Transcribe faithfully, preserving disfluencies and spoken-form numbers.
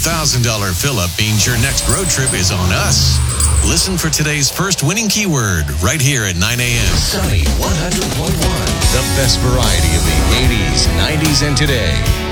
thousand dollars fill-up means your next road trip is on us. Listen for today's first winning keyword right here at nine a.m. Sunny one hundred point one. The best variety of the eighties, nineties, and today.